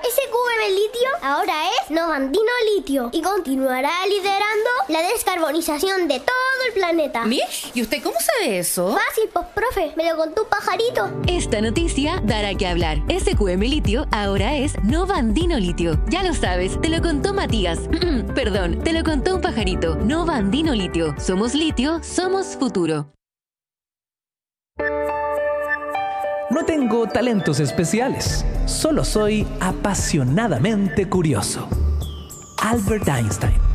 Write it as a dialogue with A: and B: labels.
A: SQM Litio ahora es Novandino Litio y continuará liderando la descarbonización de todo el planeta.
B: Mish, ¿y usted cómo sabe eso?
A: Fácil, pues, profe, me lo contó un pajarito.
C: Esta noticia dará que hablar. SQM Litio ahora es Novandino Litio. Ya lo sabes, te lo contó Matías. Perdón, te lo contó un pajarito. Novandino Litio. Somos litio, somos futuro.
D: No tengo talentos especiales, solo soy apasionadamente curioso. Albert Einstein.